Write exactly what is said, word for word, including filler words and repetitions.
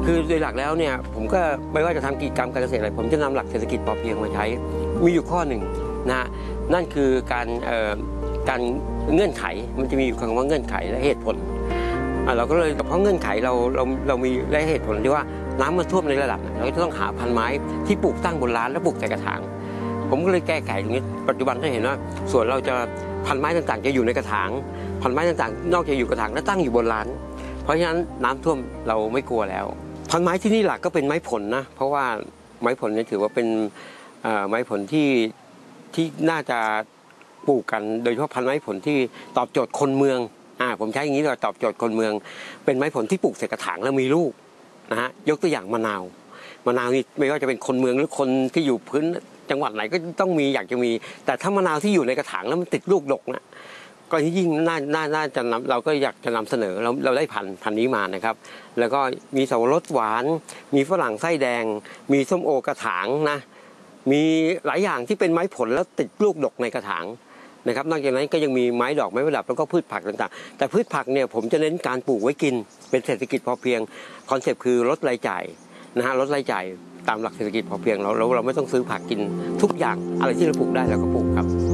คือโดยหลักแล้วเนี่ยผมก็ไม่ว่าจะทำกิจกรรมการเกษตรอะไรผมจะนำหลักเศรษฐกิจพอเพียงมาใช้มีอยู่ข้อหนึ่งนะนั่นคือการการเงื่อนไขมันจะมีอยู่คำว่าเงื่อนไขและเหตุผลเราก็เลยเพราะเงื่อนไขเราเราเรามีและเหตุผลที่ว่าน้ำมันท่วมในระดับเราจะต้องหาพันไม้ที่ปลูกตั้งบนร้านและปลูกใส่กระถางผมก็เลยแก้ไขตรงนี้ปัจจุบันได้เห็นว่าส่วนเราจะพันไม้ต่างๆจะอยู่ในกระถางพันไม้ต่างๆนอกจากอยู่กระถางและตั้งอยู่บนร้านเพราะฉะนั้นน้ำท่วมเราไม่กลัวแล้วพันไม้ที่นี่หลักก็เป็นไม้ผลนะเพราะว่าไม้ผลนี่ถือว่าเป็นไม้ผลที่ที่น่าจะปลูกกันโดยเฉพาะพันไม้ผลที่ตอบโจทย์คนเมืองอ่าผมใช้อย่างนี้เลยตอบโจทย์คนเมืองเป็นไม้ผลที่ปลูกใส่กระถางแล้วมีลูกนะฮะยกตัวอย่างมะนาวมะนาวนี่ไม่ว่าจะเป็นคนเมืองหรือคนที่อยู่พื้นจังหวัดไหนก็ต้องมีอยากจะมีแต่ถ้ามะนาวที่อยู่ในกระถางแล้วมันติดลูกดกนะก็ยิ่งน่าน่าน่าจะนำเราก็อยากจะนำเสนอเราเราได้พันธุ์พันธุ์นี้มานะครับแล้วก็มีสับปะรดหวานมีฝรั่งไส้แดงมีส้มโอกระถางนะมีหลายอย่างที่เป็นไม้ผลแล้วติดลูกดกในกระถางนะครับนอกจากนั้นก็ยังมีไม้ดอกไม้ประดับแล้วก็พืชผักต่างๆแต่พืชผักเนี่ยผมจะเน้นการปลูกไว้กินเป็นเศรษฐกิจพอเพียงคอนเซปต์คือลดรายจ่ายนะฮะลดรายจ่ายตามหลักเศรษฐกิจพอเพียงเราเราเราไม่ต้องซื้อผักกินทุกอย่างอะไรที่เราปลูกได้เราก็ปลูกครับ